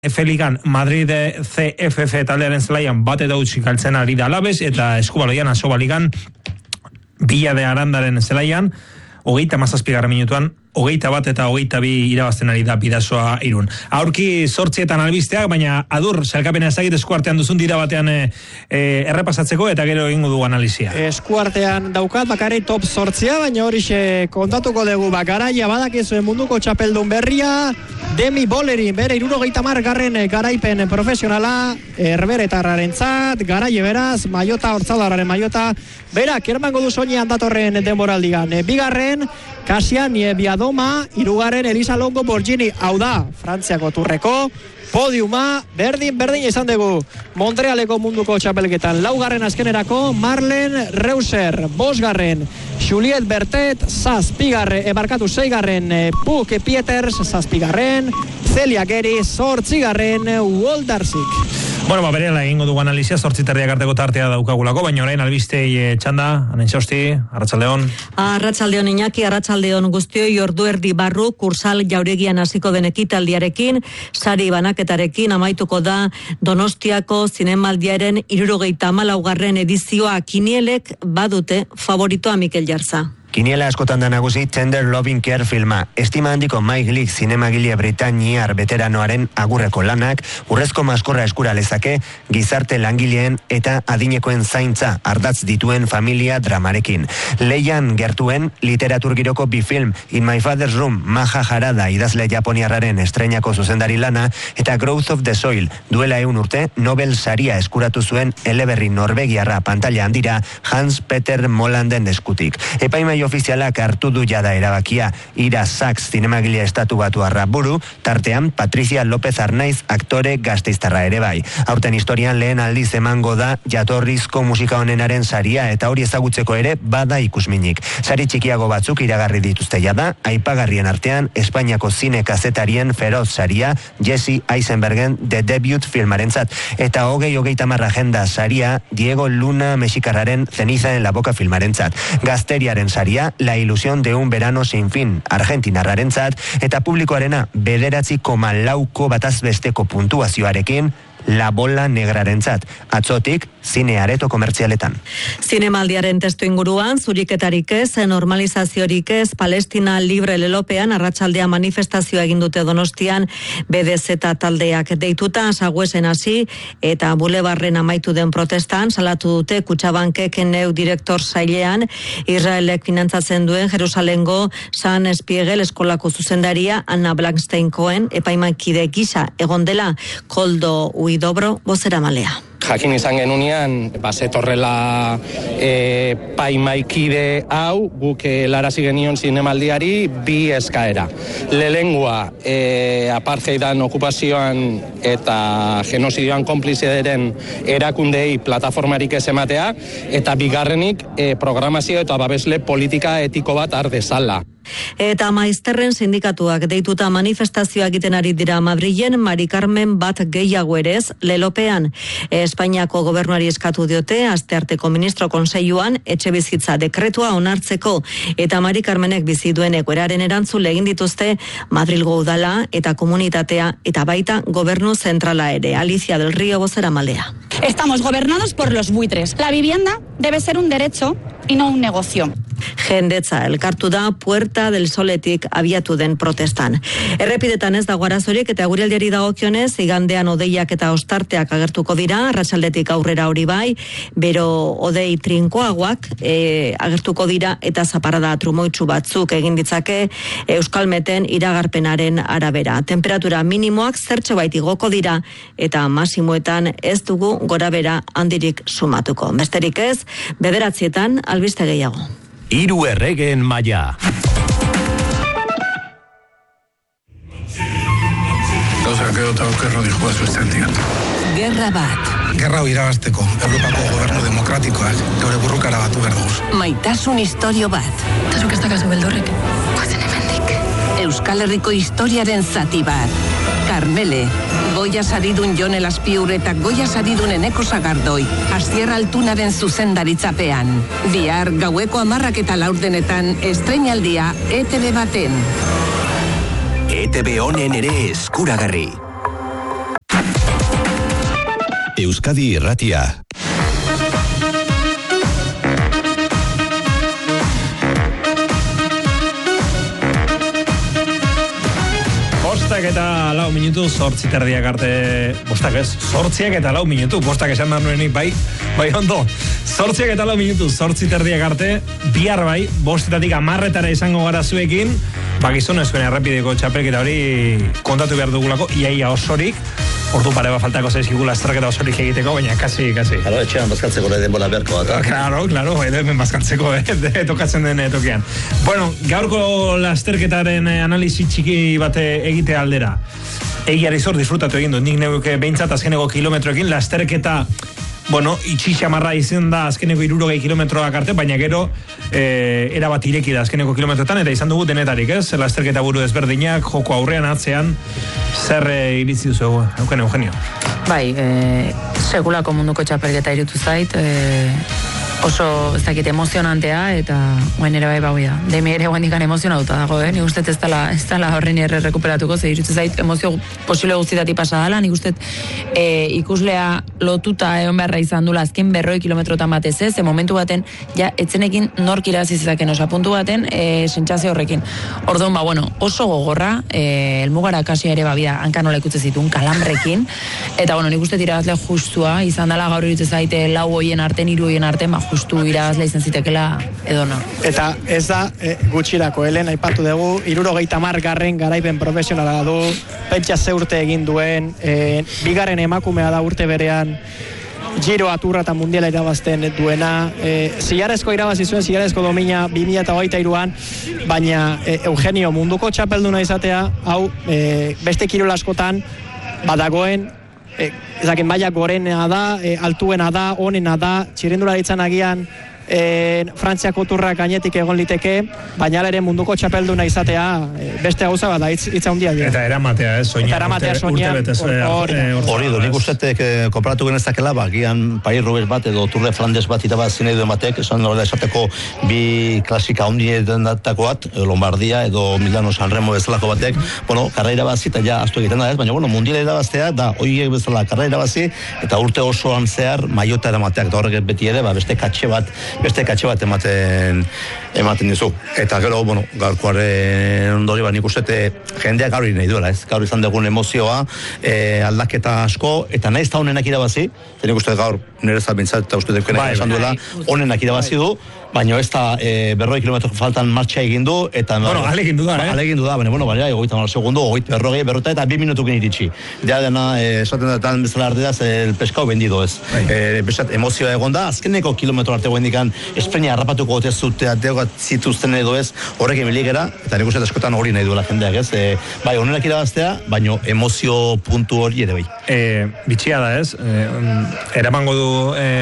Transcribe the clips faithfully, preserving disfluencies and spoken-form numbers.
F-Ligan Madrid C F F taldearen zelaian bat eta utzi galtzen ari da Alabes, eta Eskubaloian Asobaligan Villa de Arandaren zelaian hogeita hamazazpigarren minutuan hogeita bat eta hogeita bi irabazten ari da Bidasoa Irun. Aurki zortzietan albisteak, baina adur sailkapena ezagit eskuartean duzun dira batean e, e, errepasatzeko eta gero egingo du analizia. Eskuartean daukat bakarri top zortzia, baina horixe kontatuko dugu bakaraia badakizuen munduko txapeldun berria, Demi Bolerin bere hirurogeita hamar garren garaipen profesionala Herberetarraren zat, garaie beraz, Maiota Hortzadarraren Maiota, berak ermango du soinean datorren denboraldian. Bigarren, Kasian Biadoma, hirugarren Elisa Longo Borgini, hau da, Frantziako turreko, podiuma, berdin, berdin izan dugu. Montrealeko munduko txapelketan, laugarren azkenerako, Marlen Reuser, bosgarren, Juliet Bertet, zazpigarren, ebarkatu zeigarren, Puk Pieters, zazpigarren, Celia Geri, zortzigarren, Woldarsik. Bueno, ba, berela egingo dugu analizia, zortziterriak arteko tartea daukagulako, baina orain albistei e, txanda, Anentxausti, Arratsaldeon. Arratsaldeon Iñaki, arratsaldeon guztioi, ordu erdi barru, kursal jauregian hasiko den ekitaldiarekin, sari banaketarekin amaituko da Donostiako zinemaldiaren hirurogeita hamalaugarren edizioa. Kinielek badute favoritoa Mikel Jarza. Kiniela askotan da nagusi Tender Loving Care filma. Estima handiko Mike Leigh zinemagile britainiar veteranoaren agurreko lanak, urrezko maskorra eskura lezake, gizarte langileen eta adinekoen zaintza ardatz dituen familia dramarekin. Leian gertuen literaturgiroko bifilm In My Father's Room, Maja Harada idazle japoniarraren estreinako zuzendari lana, eta Growth of the Soil, duela eun urte, Nobel saria eskuratu zuen eleberri norvegiarra pantalla handira Hans Peter Molanden eskutik. Epaimai ofizialak hartu du jada erabakia, Ira Sachs zinemagile estatu batuarra buru, tartean Patricia López Arnaiz aktore gasteiztarra ere bai. Aurten historian lehen aldiz emango da jatorrizko musika honenaren saria, eta hori ezagutzeko ere bada ikusminik. Sari txikiago batzuk iragarri dituzte jada, aipagarrien artean Espainiako zine kazetarien feroz saria, Jesse Eisenbergen The Debut filmarentzat, eta hogei hogeita hamar agenda saria Diego Luna mexikarraren Ceniza en la Boca filmarentzat. Gazteriaren saria La ilusión de un verano sin fin argentinarrarentzat, eta publikoarena bederatzi koma lauko bataz besteko puntuazioarekin La Bola Negrarentzat. Atzotik, zine areto komertzialetan. Zinemaldiaren testu inguruan, zuriketarik ez, normalizaziorik ez, Palestina libre lelopean, arratsaldea manifestazioa egin dute Donostian, B D Z taldeak deituta, Sagüesen hasi, eta Bulebarren amaitu den protestan, salatu dute Kutxabankek neu direktor sailean, Israelek finantzatzen duen Jerusalengo San Espiegel eskolako zuzendaria, Anna Blankstein-Cohen, epaimankide gisa egon dela, Koldo Uidobro, bozera malea. Jakin izan genunean, bazetorrela e, paimaikide hau, guk helarazi genion zinemaldiari bi eskaera. Lehengoa, e, apartheidan okupazioan eta genozidioan konplizideren erakundei plataformarik ez ematea, eta bigarrenik e, programazio eta babesle politika etiko bat ardezala. Eta maizterren sindikatuak deituta manifestazioa egiten ari dira Madrilen, Mari Carmen bat gehiago erez, lelopean. Espainiako gobernuari eskatu diote, astearteko ministro konseiluan, etxe bizitza dekretua onartzeko, eta Mari Carmenek bizi duen egoeraren erantzule egin dituzte Madrilgo udala eta komunitatea, eta baita gobernu zentrala ere. Alicia del Río, bozera malea. Estamos gobernados por los buitres. La vivienda debe ser un derecho y no un negocio. Jendetza elkartu da Puerta del Soletik abiatu den protestan. Errepidetan ez dago arazorik, eta guraldiari dagokionez, igandean odeiak eta ostarteak agertuko dira, arratsaldetik aurrera hori bai, bero odei trinkoagoak e, agertuko dira, eta zaparrada trumoitsu batzuk egin ditzake Euskalmeten iragarpenaren arabera. Temperatura minimoak zertxo bait igoko dira, eta masimoetan ez dugu gorabera handirik sumatuko. Besterik ez, bederatzietan albiste gehiago. Hiru erregeen maila. Gauzak edo eta okerro dijo bat zuztentik. Gerra bat. Gerra hau irabazteko, Europako gobernu demokratikoak gaur burrukara batu behar dugu. Maitasun historio bat. Tasuk ez dakazu beldurrik. Guazen hemendik. Euskal Herriko historiaren zati bat. Karmele, Goia saridun Jon Elazpiur eta Goia saridun Eneko Sagardoi, Asier Altunaren zuzendaritzapean. Bihar gaueko hamarrak eta laurdenetan estreinaldia E T B baten. E T B honen ere eskuragarri. Euskadi Irratia. Bostak eta lau minutu, zortzi terdiak arte, bostak ez, zortziak eta lau minutu, bostak esan behar nuenik, bai, bai ondo, zortziak eta lau minutu, zortzi terdiak arte, bihar bai, bostetatik amarretara izango gara zuekin, bakizun ezuen errepideko txapelketa hori kontatu behar dugulako, iaia osorik, ordu pare bat faltako zaizkigula esterketa osorik egiteko, baina kasi, kasi. Claro, etxean bazkaltzeko da denbora beharko bat. Claro, claro, edo hemen bazkaltzeko, eh, tokatzen den tokian. Bueno, gaurko lasterketaren analisi txiki bate egite aldera. Egiari zor disfrutatu egin dut, nik neuke behintzat azkeneko kilometroekin, lasterketa, bueno, itxi xamarra izan da azkeneko irurogei kilometroak arte, baina gero e, erabat ireki da azkeneko kilometroetan, eta izan dugu denetarik, ez? Lasterketa buru ezberdinak, joko aurrean atzean, zer e, iritzi duzu, Eugen Eugenio? Bai, e, segulako munduko txapelketa irutu zait, e, oso, ez dakit, emozionantea, eta guen ere bai bauia. Demi ere guen dikan emozionauta dago, eh? Nik uste ez dala, ez dala horren erre rekuperatuko, ze irutu zait emozio posible guztitati pasa dela, nik uste e, ikuslea lotuta egon beharra izan dula azken berroi kilometrotan batez ez, ze momentu baten, ja, etzenekin nork irazizaken osa, puntu baten, e, sentsazio horrekin. Orduan, ba, bueno, oso gogorra, e, elmugara kasia ere babida, hanka nola ikutze zituen, kalambrekin, eta, bueno, nik uste irabazle justua, izan dela gaur irutu zaite lau hoien arten, hiru hoien arten, ba, justu irabazle izan zitekela edona. Eta ez da e, gutxirako, Helen, aipatu dugu, hirurogeita hamar garren garaipen profesionala du, pentsa ze urte egin duen, e, bigarren emakumea da urte berean, Giro aturra eta mundiala irabazten duena, e, zilarrezko irabazi zuen, zilarrezko domina bi mila hogeita hiruan, baina e, Eugenio munduko txapelduna izatea, hau e, beste kirol askotan badagoen, e, ezakin maila gorena da, e, altuena da, onena da, txirrendularitzan agian e, Frantziako turrak gainetik egon liteke, baina ere munduko txapelduna izatea e, beste gauza bat da, hitz, hitz handia dira. Eta eramatea, ez, soñan, eta eramatea soñan, hori du, nik ustetek komparatu genezakela, ba, gian Paris Roubaix bat edo Tour de Flandes bat irabaz zinei duen batek, esan nola esateko bi klasika handietan datako bat, Lombardia edo Milano San Remo bezalako batek, bueno, karra irabazi eta ja astu egiten da ez, baina bueno, mundiala irabaztea da, oiek bezala karra irabazi, eta urte osoan zehar maiota eramateak, da horrek beti ere, ba, beste katxe bat, beste katxe bat ematen ematen dizu. Eta gero, bueno, gaurkoaren ondori, ba, nik uste jendeak gaur nahi duela, ez? Gaur izan dugun emozioa, e, aldaketa asko, eta nahiz eta honenak irabazi, nik uste gaur nire zabintzat eta uste dukena bai, esan duela, honenak irabazi du, baina ez da e, berroi kilometro faltan martxa egin du, eta... Bueno, ale egin du da, eh? Ale egin du da, baina, bueno, baina, egoita mar segundo, egoita berrogei, berrota eta bi minutukin iritsi. Ja dena, esaten e, datan bezala ardedaz, el peskau bendido ez. E, besat, emozioa egon da, azkeneko kilometro arte guendikan, Espainia harrapatuko gote zute, ateogat zituzten edo ez, horrek emiligera, eta nik uste askotan hori nahi duela jendeak ez. E, bai, honenak irabaztea, baina emozio puntu hori ere bai. E, bitxia da ez, e, eramango du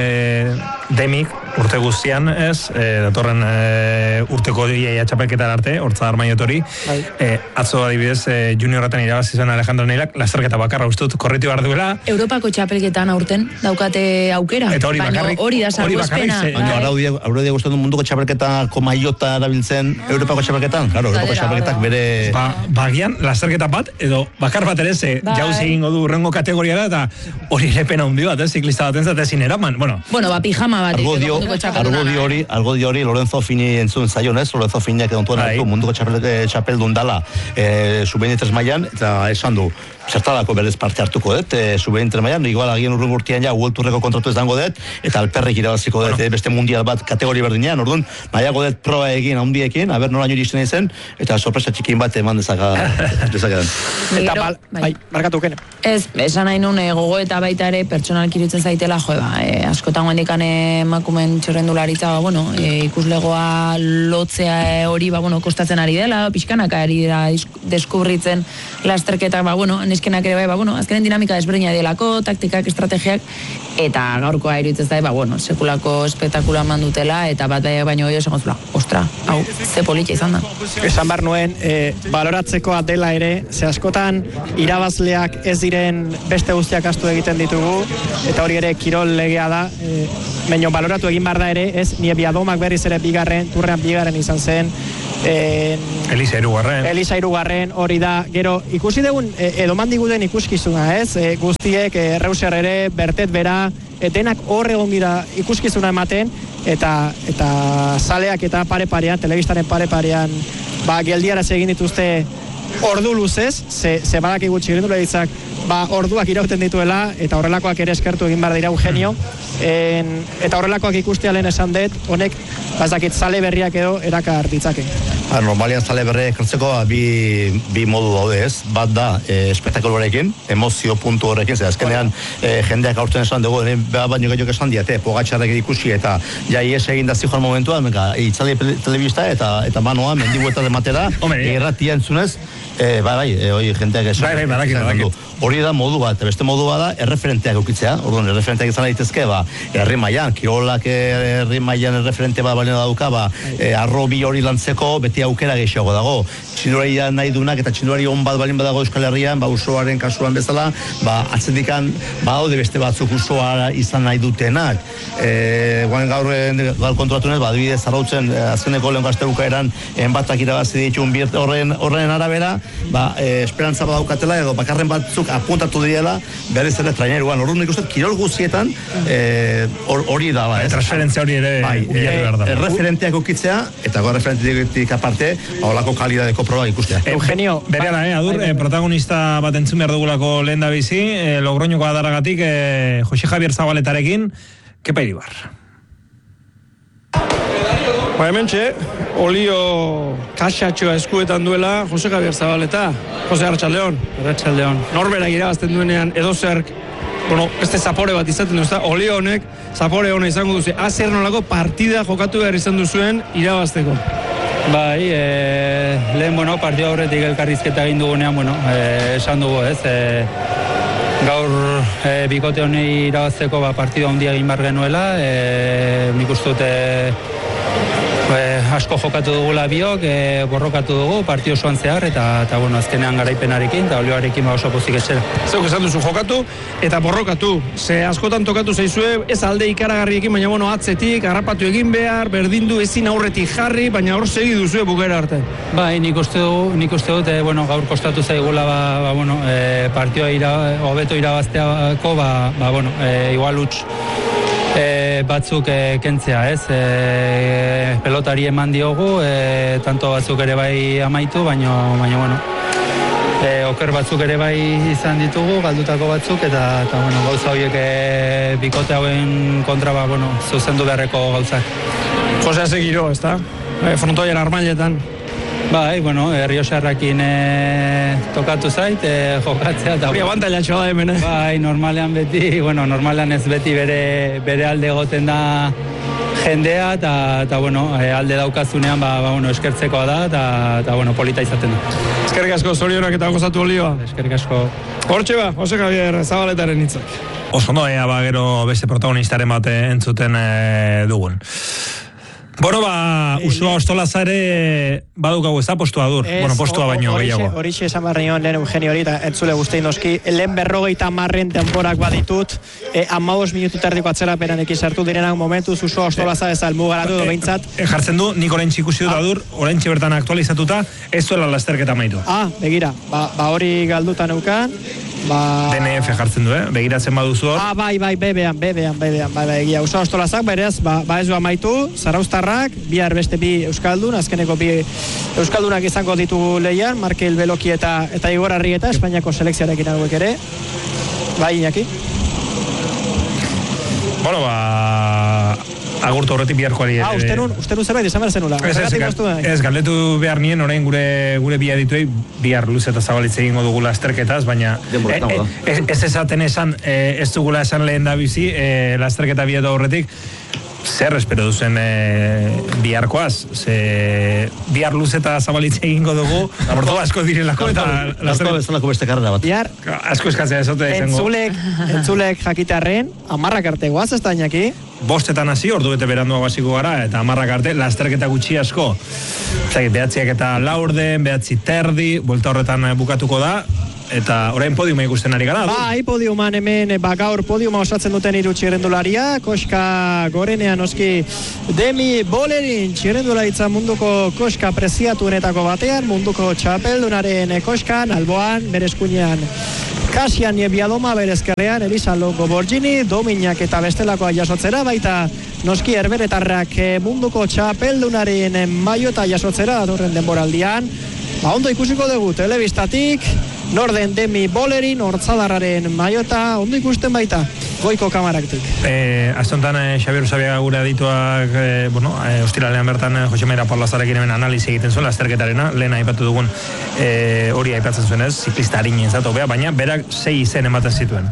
e, demik, urte guztian ez, e, datorren e, urteko iaia txapelketan arte, hortza armaiot hori, e, atzo adibidez e, juniorretan irabazi zen Alejandro Neilak, lasterketa bakarra ustut korritu behar duela. Europako txapelketan aurten daukate aukera, eta hori bakarrik, hori da salbuespena. Baina araudia, araudia guztien du munduko txapelketako maiota erabiltzen Europako txapelketan, claro, Europako txapelketak bere... Ba, bagian, lasterketa bat, edo bakar bat ere ze, ba, jauz egingo du urrengo kategoria da, eta hori ere pena hundi bat, ez, ziklista bat entzat ezin eraman, bueno. Bueno, ba, pijama bat. Argudio, argudio hori, argudio hori, Lorenzo Fini entzun zaion, ez, Lorenzo Finiak edontuen hartu, munduko txapeldun dala, e, sub veintitrés mailan, eta esan du, zertalako berez parte hartuko dut, e, sub veintitrés mailan, igual agien urrun urtean ja, World Tourreko kontratu ez dango dut, eta alperrik irabaziko dut, bueno, beste mundial bat kategori berdinean, orduan, nahiago dut proba egin handiekin, aber nola nio iristen izen, eta sorpresa txikin bat eman dezaka, dezakedan. Eta bal, bai, markatu kene. Ez, esan nahi nun, gogo eta baita ere, pertsonalki irutzen zaitela, jo, ba, e, askotan guendikan emakumen txorrendularitza, ba, bueno, e, ikuslegoa lotzea e, hori, ba, bueno, kostatzen ari dela, pixkanaka ari da deskubritzen lasterketak, ba, bueno, neskenak ere bai, ba, bueno, azkenen dinamika desberdina delako, taktikak, estrategiak, eta gaurkoa iruditzen zait, ba, bueno, sekulako espektakula mandutela, eta bat bai, baino hori esan gozula, ostra, hau, ze politia izan da. Esan bar nuen, e, baloratzekoa dela ere, ze askotan irabazleak ez diren beste guztiak astu egiten ditugu, eta hori ere kirol legea da, e, baino baloratu egin bar da ere, ez, nire biadomak berriz ere bigarren, turrean bigarren izan zen, En, Elisa Irugarren. Elisa Irugarren, hori da. Gero, ikusi dugun, e, edo mandiguden ikuskizuna, ez? E, guztiek, e, Reuser ere, Bertet bera, e, denak hor egon gira ikuskizuna ematen, eta eta zaleak eta pare-parean, telebistaren pare-parean, ba, geldiaraz egin dituzte ordu luzez, ze, ze badakigu txirrindula ditzak, ba, orduak irauten dituela, eta horrelakoak ere eskertu egin behar dira Eugenio, en, eta horrelakoak ikustea lehen esan dut, honek, bazakit, zale berriak edo erakar ditzake. Ha, normalian zale berriak ekartzeko bi, bi modu daude ez, bat da e, espektakolorekin, emozio puntu horrekin, ze azkenean e, jendeak aurten esan dugu, e, baino gehiok esan diate, Pogačarrek ikusi eta ja ies egin da zijoan momentuan, menka, itzali telebista eta eta manoa mendibuetan ematera, erratia entzunez, E, bai, bai, e, oi, jenteak esan. Bai, bai, badakit, badakit. Hori da modu bat, beste modu bat da, erreferenteak eukitzea. Orduan, erreferenteak izan daitezke, ba, herri mailan, kirolak herri mailan erreferente bat balena dauka, ba, e, arro bi hori lantzeko, beti aukera gehiago dago. Txinduari nahi dunak eta txinduari on bat balin badago Euskal Herrian, ba, usoaren kasuan bezala, ba, atzendikan, ba, daude beste batzuk usoa izan nahi dutenak. E, guan gaur, gaur kontratunez, ba, adibidez, zarautzen, azkeneko lehen gazteruka eran, enbatak irabazi ditun birt horren, horren arabera, ba, e, esperantza badaukatela edo bakarren batzuk apuntatu diela berriz ere traineruan. Orduan nik uste kirol guztietan hori e, da, ba, ez? Transferentzia hori ere bai, bilatu behar da. Erreferenteak ukitzea eta go referentetik aparte, holako kalidadeko proba ikustea. Eugenio, berehala, eh, adur, eh, protagonista bat entzun behar dugulako lehen da bizi, eh, Logroñoko adaragatik, eh, Jose Javier Zabaletarekin, Kepa Iribar. Ba, hementxe, olio kaxatxoa eskuetan duela Jose Javier Zabaleta. Jose, Arratsaldeon. Arratsaldeon. Norberak irabazten duenean edo zerk, bueno, beste zapore bat izaten du, ezta? Olio honek zapore hona izango duzu. Azer nolako partida jokatu behar izan duzuen irabazteko. Bai, e, lehen, bueno, partida horretik elkarrizketa egin dugunean, bueno, e, esan dugu, ez, e, gaur e, bikote honei irabazteko ba, partida handia egin behar genuela, e, nik uste dute e, asko jokatu dugula biok, e, borrokatu dugu, partio osoan zehar, eta, eta bueno, azkenean garaipenarekin, eta olioarekin ba oso pozik etxera. Zeuk esan duzu jokatu eta borrokatu, ze askotan tokatu zaizue, ez alde ikaragarriekin, baina bueno, atzetik, harrapatu egin behar, berdindu ezin aurretik jarri, baina hor segi duzue bukera arte. Bai, nik uste dugu, nik uste dut, e, bueno, gaur kostatu zaigula, ba, ba bueno, e, partioa ira, hobeto irabazteako, ba, ba, bueno, e, igual utz, E, batzuk e, kentzea, ez? E, pelotari eman diogu, e, tanto batzuk ere bai amaitu, baina, baina bueno, e, oker batzuk ere bai izan ditugu, galdutako batzuk, eta, eta bueno, gauza horiek e, bikote hauen kontra, ba, bueno, zuzendu beharreko gauzak. Jose Azegiro, ez da? E, frontoian armailetan. Bai, bueno, Errioxarrakin e, tokatu zait, e, jokatzea. Hori abantailatxoa da hemen, eh? Bai, normalean beti, bueno, normalean ez beti bere, bere alde goten da jendea, eta, eta bueno, e, alde daukazunean, ba, ba, bueno, eskertzekoa da, eta, eta bueno, polita izaten da. Eskerrik asko, zorionak eta gozatu olioa. Eskerrik asko. Hortxe ba, Jose Javier Zabaletaren hitzak. Oso no, ea, ba, gero beste protagonistaren bate entzuten e, dugun. Bueno, ba, usua ostolaza ere badukagu ez da, postua dur. Bueno, postua baino gehiago. Horixe esan barri nion lehen Eugenio hori, eta entzule guztein noski, lehen berrogeita marren temporak baditut, e, amabos minutu terdiko atzeraperan ekizartu direnak momentuz, usua ostolaza ez almugaratu do behintzat. E, jartzen du, nik orain txikusi dut adur, orain bertan aktualizatuta, ez duela lasterketa maitu. Ah, begira, ba, ba hori galdutan eukan, ba... D N F jartzen du, eh? Begiratzen baduzu hor. Ah, bai, bai, bebean, bebean, bebean, bai, bai, egia, usua ostolazak, berez, ba, ba ez du amaitu, Zarauztarrak, bihar beste bi euskaldun, azkeneko bi euskaldunak izango ditugu lehian, Markel Beloki eta eta Igor Arrieta, Espainiako selekzioarekin hauek ere. Bai, Iñaki. Bueno, ba... agurtu horretik biharkoari. Ah, uste nun, uste nun zerbait, izan behar zenula. Ez, ez, ez, galdetu behar nien, orain gure, gure bi adituei, bihar luze eta zabalitze egingo dugula lasterketaz, baina e, e, ez, ez esaten esan, e, ez dugula esan lehen da bizi, e, lasterketa biatu horretik, zer espero duzen e, biharkoaz, ze bihar luze eta zabalitze egingo dugu, abortu asko direlako eta asko bezalako beste karrera bat. Bihar, asko eskatzea ezote izango. Entzulek, entzulek jakitarren, amarrak arte guaz ez da Iñaki? Bostetan hasi, ordu bete beranduago hasiko gara, eta amarrak arte, lasterketa gutxi asko. Zagit, behatziak eta laurden, behatzi terdi, buelta horretan bukatuko da, eta orain podiuma ikusten ari gara. Bai, podiuman hemen, ba, gaur podiuma osatzen duten hiru txirrendularia, koska gorenean oski Demi Bolerin txirrendularitza munduko koska preziatuenetako batean, munduko txapeldunaren koskan, alboan, bere eskuinean Kasian Niebiadoma, bere ezkerrean Elisa Longo Borgini, Dominak eta bestelakoa jasotzera, baita noski herberetarrak munduko txapeldunaren maiota jasotzera datorren denboraldian. Ba, ondo ikusiko dugu telebistatik, norden Demi Bolerin, hortzadarraren maiota, ondo ikusten baita, goiko kamaraktik. Eh, Aztontan, eh, Xabier Usabiaga gure adituak, eh, bueno, eh, ostiralean bertan eh, Jose Maria Parlazarekin hemen analizi egiten zuen, lasterketarena, lehen aipatu dugun eh, hori aipatzen zuen ez, ziklista harinen zato bea, baina berak sei izen ematen zituen.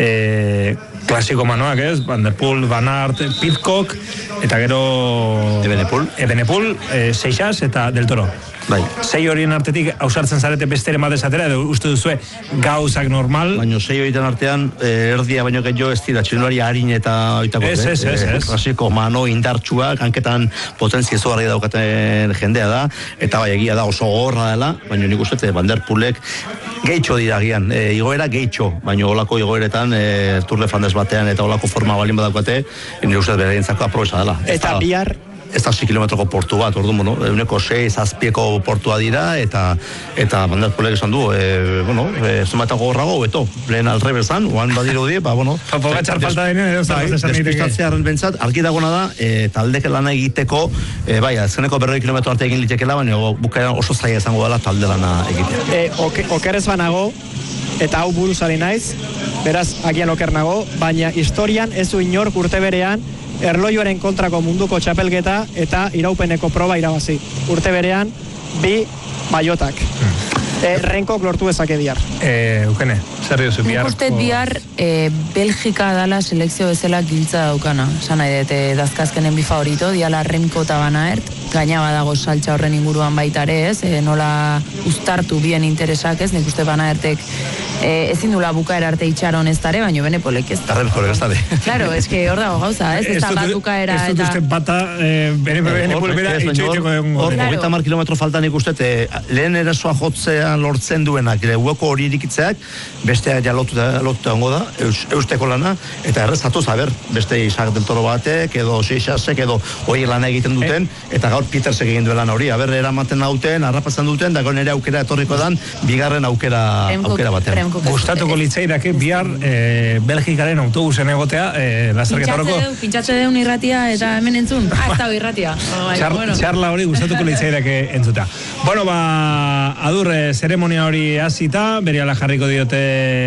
Eh, klasiko manoak ez, Van der Poel, Van Aert, Pidcock, eta gero Ebenepul, Ebenepul, eh, Seixas eta Del Toro. Bai. Sei horien artetik ausartzen zarete besteren bat esatera, edo uste duzue gauzak normal? Baina sei horietan artean, eh, erdia baino gehiago ez dira, txilunari harin eta oitako. Ez, ez, ez, ez. Klasiko mano indartsuak, hanketan potentzia izugarri daukaten jendea da, eta bai egia da oso gogorra dela, baina nik uste, Van der Poelek gehitxo dira gian, e, igoera gehitxo, baina olako igoeretan e, Tour de Flandes batean eta olako forma balin badaukate, nik uste bereintzako aprobesa dela. Eta bihar ez da sei kilometroko portu bat, orduan, bueno, euneko sei zazpieko portua dira, eta eta Van der Poelek esan du, e, bueno, e, zenbatako gorrago, beto, lehen alrebezan, oan badirudi, ba, bueno, Pogačar falta denean, edo zer esan egiteke. Despistatzearen bentsat, argi dagona da, e, taldeke lana egiteko, e, bai, azkeneko berroi kilometro arte egin litekela, baina bukaeran oso zaila izango dela talde lana egitea. E, oke, okerez banago, eta hau buruzari naiz, beraz, agian oker nago, baina historian ez du inor urte berean erloioaren kontrako munduko txapelketa eta iraupeneko proba irabazi. Urte berean, bi baiotak. E, Renkok lortu dezake bihar. E, Eukene, zer diozu bihar? Nik uste bihar e, Belgika dala selekzio bezala giltza daukana. Esan nahi dut, e, dazkazkenen bi favorito, diala Remco eta Van Aert, gaina badago saltza horren inguruan baita ere, ez? E, nola uztartu bien interesak, ez? Nik uste Van Aertek e, ezin dula bukaera arte itxaron ez dare, baina Benepolek ez. Benepolek ez dare. Claro, ez que hor dago gauza, ez? Ez da bat bukaera eta... Ez dut uste bata Benepolek bera itxoiteko egon hor, hogeita hamar kilometro faltan ikuste, lehen erasoa jotzean lortzen duenak, hueko hori irikitzeak, bestea ja lotuta ongo da, eusteko lana, eta errezatu zaber, beste Isaac del Toro batek, edo Seixasek, edo hori lana egiten duten, eta gaur Petersek egin duela hori, aber eramaten nauten, arrapatzen duten, da nire aukera etorriko dan, bigarren aukera aukera batean. Gustatuko litzaidake bihar Belgikaren autobusen egotea, lasterketarako. Pintxatze deun irratia eta hemen entzun. Ah, ez da irratia. Txarla hori gustatuko litzaidake entzuta. Bueno, ba, adur zeremonia hori hasita, berehala jarriko diote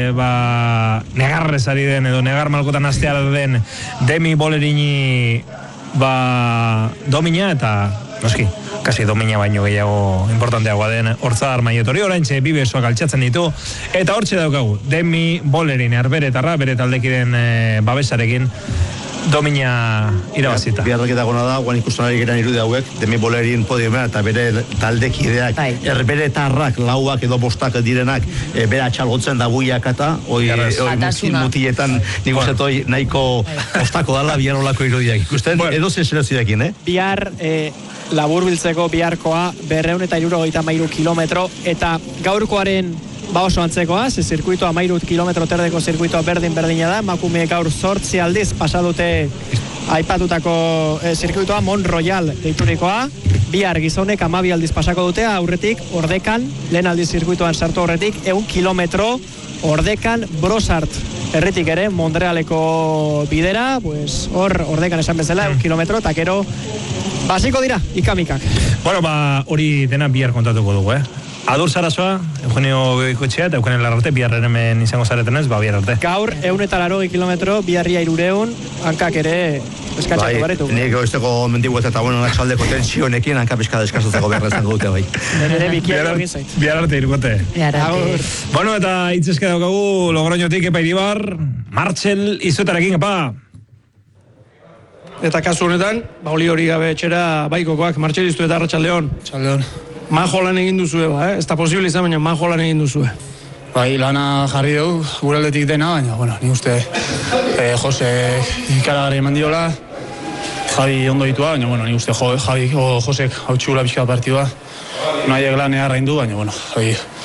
ba, negarrez ari den, edo negar malkotan hasteara den Demi Bolerini ba, domina eta noski, kasi domina baino gehiago importanteagoa den hortzadar maiotori, oraintxe bi besoak altxatzen ditu, eta hortxe daukagu Demi Bolerin erberetarra, bere taldekiden e, babesarekin domina irabazita. Biarraketa gona da, guan ikusten ari geran irudi hauek, Demi Bolerin podiumea eta bere taldekideak, erberetarrak, lauak edo bostak direnak, e, bere atxalgotzen da guiak eta, oi, oi mutietan, nik uste toi nahiko ostako dala bihar olako irudiak. Ikusten, bueno, edo zen selezioekin, eh? Bihar, e, labur biltzeko biharkoa, berreun eta iruro gaita mairu kilometro, eta gaurkoaren ba oso antzekoa, ze zirkuitoa mairu kilometro terdeko zirkuitoa berdin-berdina da, emakumeek gaur zortzi aldiz pasadute aipatutako e, zirkuitoa Mont Royal deiturikoa, bihar gizonek amabi aldiz pasako dute, aurretik ordekan, lehen aldiz zirkuitoan sartu horretik, egun kilometro ordekan Brosart erretik ere, Montrealeko bidera, pues hor ordekan esan bezala, egun kilometro, eta gero basiko dira, ikamikak. Bueno, ba, hori dena bihar kontatuko dugu, eh? Adur Sarasoa, Eugenio Goikoetxea eta Eugenio Larrarte, biharren hemen izango zaretenez, ba, bihar arte. Gaur, eun eta larogi kilometro, biharria irureun, hankak ere eskatxako bai, baretu. Nik oizteko mendiguet eta bueno, natxaldeko tensionekin, hanka pizka deskazatzeko behar ezango dute bai. Nere bikiak egin zait. Bihar arte irukote. Bihar arte. Bueno, eta itzeske daukagu Logroñotik Epa Iribar, Martxel Izutarekin, epa! Eta kasu honetan, ba, oli hori gabe etxera baikokoak, Martxel Iztu eta Arratxaldeon. Txaldeon. Majo lan egin duzue, ba, eh? Ez da posible izan, baina majo lan egin duzue. Bai, lana jarri dugu, gure aldetik dena, baina, bueno, ni uste eh, Jose ikaragarri eman diola, Javi ondo ditua, baina, bueno, ni uste jo, Javi o Josek hau txula pixka partidua, nahiek lan eharra indu, baina, bueno, Javi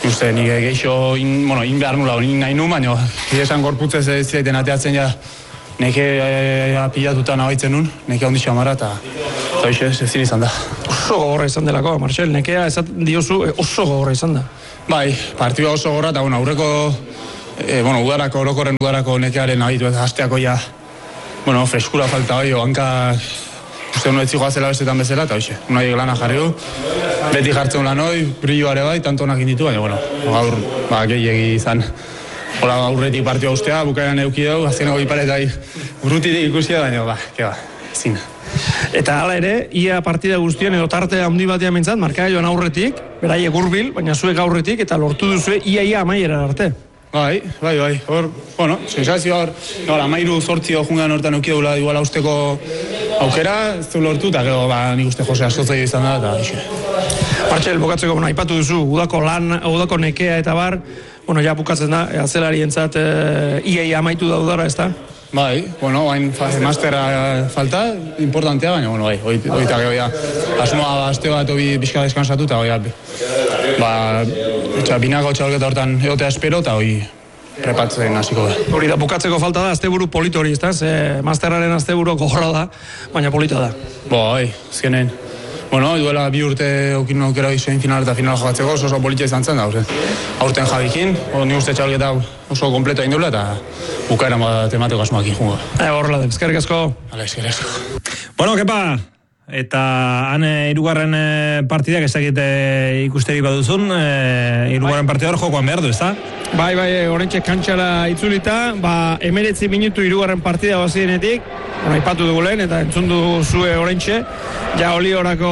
Uste, nik geixo, in, bueno, in behar nula, in nahi nu, baina esan gorputzez ez zaiten ateatzen ja neke e, pilatuta nabaitzen nun, neke handi xamara, eta hoxe, ezin izan da. Oso gogorra izan delako, Marcel, nekea esaten diozu oso gogorra izan da. Bai, partidua oso gogorra, eta bueno, aurreko, e, bueno, udarako, orokorren udarako nekearen abitu, eta hasteako ja, bueno, freskura falta bai, hanka, uste honu etzi joazela bestetan bezala, eta hoxe, unai lana jarri du, beti jartzen lan hoi, brilloare bai, tantonak inditu, baina, bueno, gaur, ba, gehiagi izan, hola aurretik partioa ustea, bukaeran euki dugu, azkeneko iparetai urrutitik ikusia, baina, ba, ke ba, ezin. Eta hala ere, ia partida guztien edo tarte handi batean mintzat, markaioan aurretik, beraiek hurbil, baina zuek aurretik, eta lortu duzue ia-ia amaiera arte. Bai, bai, bai, hor, bueno, sensazio hor, no, amairu zortzi jungan hortan euki daula iguala usteko aukera, ez du lortu, eta gero, ba, nik uste Jose askotzei izan da, eta ixe. Martxel, bukatzeko, bueno, aipatu duzu, udako lan, udako nekea eta bar, bueno, ja bukatzen da, azelarientzat e, ia-ia amaitu da udara, ez da? Bai, bueno, hain mastera falta, importantea, baina, bueno, bai, oita gero, ja, asmoa aste bat obi pixka deskansatu, eta bai, ba, etxa, binako txaurketa hortan egotea espero, eta hoi repatzen hasiko da. Hori da, bukatzeko falta da, asteburu polito hori, ez da? Ze masterraren asteburu gogorra da, baina polita da. Bai, azkenen. Bueno, duela bi urte okin aukera izain final eta final jokatzeko, oso oso politxa izan zen da, aurten jabikin, ni uste txaurketa oso kompleto egin dula, eta bukaeran bat emateko asmoakin jungo. E, horrela da, eskerrik asko. Hala, eskerrik asko. Bueno, kepa, eta han hirugarren partidak ez dakit ikustegi baduzun, hirugarren partida hor jokoan behar du, ez da? Bai, bai, orentxe kantxara itzulita, ba, emeretzi minutu hirugarren partida bazienetik, bueno, ipatu dugu lehen, eta entzundu zue orentxe, ja oli horako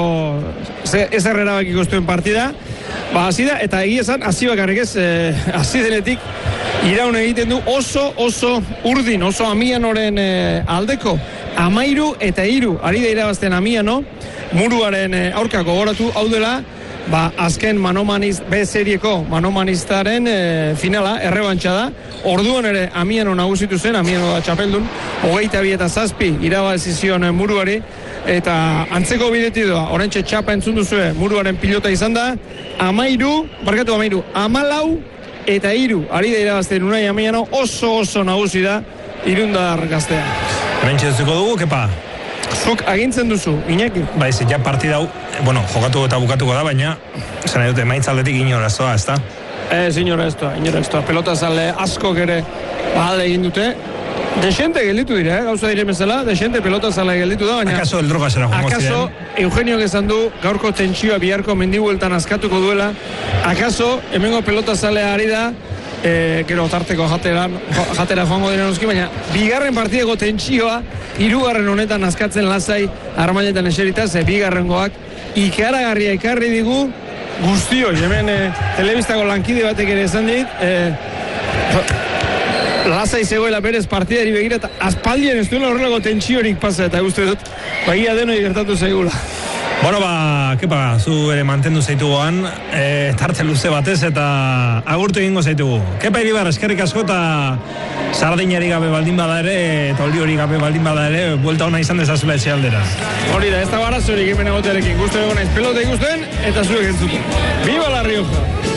ez errerabak ikustuen partida, ba, hasi da, eta egia esan, hasi bakarrik ez, eh, hasi denetik, iraun egiten du oso, oso urdin, oso Amianoren eh, aldeko, amairu eta hiru, ari da irabazten Amiano, muruaren eh, aurkako goratu, hau dela, ba, azken manomaniz, B-serieko manomaniztaren e, finala, errebantxa da, orduan ere Amiano nagusitu zen, Amiano da txapeldun, hogeita bi eta zazpi irabazizion muruari, eta antzeko bideti doa, orentxe txapa entzun duzue, muruaren pilota izan da, amairu, barkatu amairu, amalau eta hiru, ari da irabazten Unai Amiano, oso oso nagusi da, Irundar gaztea. Orentxe duzuko dugu, kepa? Zuk agintzen duzu, Iñaki? Ba, ez, ja partida hau, bueno, jokatu eta bukatuko da, baina, esan dute, maitzaldetik inoraztoa, ez da? Ez, inoraztoa, inoraztoa. Pelota zale askok ere bahale egin dute. Desente gelditu dira, eh? Gauza dire bezala, desente pelota zale gelditu da, baina... Akaso el droga zera jongo ziren? Akaso, Eugenio gezan du, gaurko tentsioa biharko mendibueltan askatuko duela. Akaso, hemengo pelota zalea ari da, E, gero tarteko jatera, jatera joango dira noski, baina bigarren partideko tentsioa hirugarren honetan askatzen lasai armailetan eserita, ze bigarrengoak ikaragarria ekarri digu guztio, hemen e, telebistako lankide batek ere esan dit, e, lasai zegoela berez partidari begira, eta aspaldien ez duela horrelako tentsiorik pasa, eta guzti dut, bagia denoi gertatu zaigula. Bueno, ba, kepa, zu ere mantendu zaituguan, e, tarte luze batez eta agurtu egingo zaitugu. Kepa Iribar, eskerrik asko eta sardinari gabe baldin bada ere, eta oli hori gabe baldin bada ere, buelta ona izan dezazula etxe aldera. Hori da, ez da barazorik hemen egotearekin, guztu egon naiz pelota ikusten, eta zuek entzuten. Viva la Rioja!